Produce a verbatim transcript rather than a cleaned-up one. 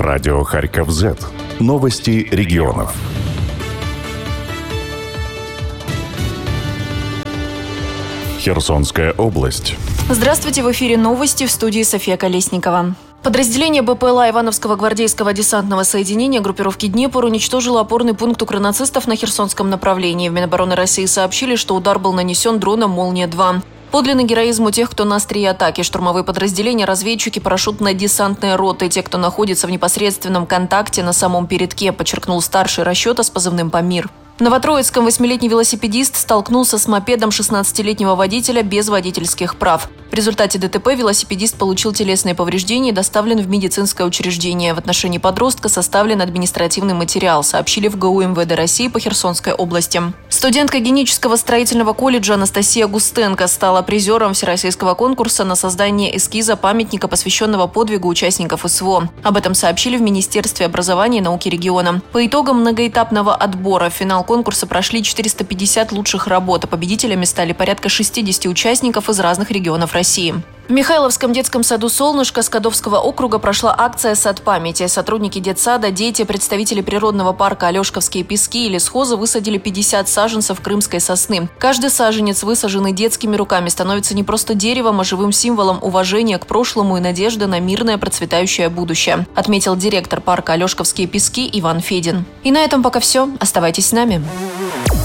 Радио Харьков-Зет. Новости регионов. Херсонская область. Здравствуйте, в эфире новости, в студии София Колесникова. Подразделение БПЛА Ивановского гвардейского десантного соединения группировки «Днепр» уничтожило опорный пункт укронацистов на Херсонском направлении. В Минобороны России сообщили, что удар был нанесен дроном «Молния-два». Подлинный героизм у тех, кто на острие атаки. Штурмовые подразделения, разведчики, парашютно-десантные роты. Те, кто находится в непосредственном контакте на самом передке, подчеркнул старший расчета с позывным «Памир». В Новотроицком восьмилетний велосипедист столкнулся с мопедом шестнадцатилетнего водителя без водительских прав. В результате ДТП велосипедист получил телесные повреждения и доставлен в медицинское учреждение. В отношении подростка составлен административный материал, сообщили в ГУ МВД России по Херсонской области. Студентка Генического строительного колледжа Анастасия Густенко стала призером всероссийского конкурса на создание эскиза памятника, посвященного подвигу участников СВО. Об этом сообщили в Министерстве образования и науки региона. По итогам многоэтапного отбора в финал конкурса прошли четыреста пятьдесят лучших работ, а победителями стали порядка шестьдесят участников из разных регионов России. В Михайловском детском саду «Солнышко» Скадовского округа прошла акция «Сад памяти». Сотрудники детсада, дети, представители природного парка «Алешковские пески» и лесхоза высадили пятьдесят саженцев крымской сосны. Каждый саженец, высаженный детскими руками, становится не просто деревом, а живым символом уважения к прошлому и надежды на мирное процветающее будущее, отметил директор парка «Алешковские пески» Иван Федин. И на этом пока все. Оставайтесь с нами.